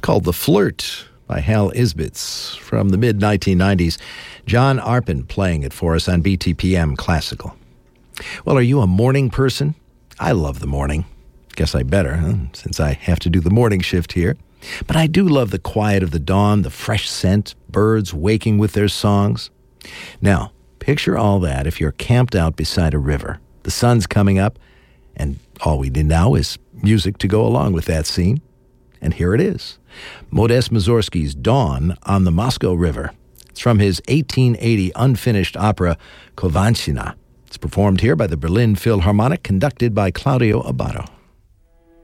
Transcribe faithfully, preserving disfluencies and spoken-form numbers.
called The Flirt by Hal Isbitz from the mid nineteen nineties. John Arpin playing it for us on B T P M Classical. Well, are you a morning person? I love the morning. Guess I better, huh? Since I have to do the morning shift here. But I do love the quiet of the dawn, the fresh scent, birds waking with their songs. Now, picture all that if you're camped out beside a river. The sun's coming up, and all we need now is music to go along with that scene. And here it is. Modest Mussorgsky's Dawn on the Moscow River. It's from his eighteen eighty unfinished opera Kovanshina. It's performed here by the Berlin Philharmonic, conducted by Claudio Abbado.